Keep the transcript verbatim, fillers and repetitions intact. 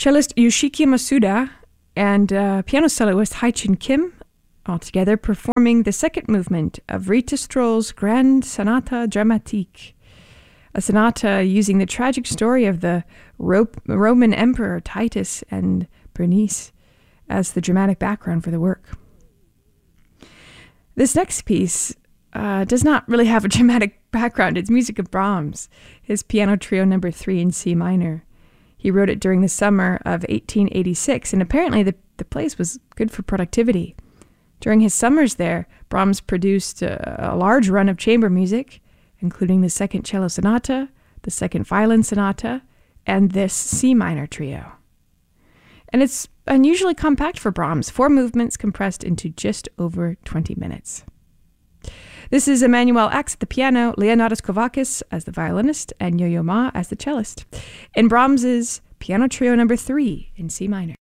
Cellist Yoshiki Masuda and uh, piano soloist Haichin Kim, all together performing the second movement of Rita Stroll's Grand Sonata Dramatique, a sonata using the tragic story of the Ro- Roman Emperor Titus and Bernice as the dramatic background for the work. This next piece uh, does not really have a dramatic background. It's music of Brahms, his piano trio number three in C minor. He wrote it during the summer of eighteen eighty-six, and apparently the, the place was good for productivity. During his summers there, Brahms produced a, a large run of chamber music, including the second cello sonata, the second violin sonata, and this C minor trio. And it's unusually compact for Brahms, four movements compressed into just over twenty minutes. This is Emmanuel Ax at the piano, Leonidas Kouvakis as the violinist, and Yo-Yo Ma as the cellist, in Brahms's piano trio number three in C minor.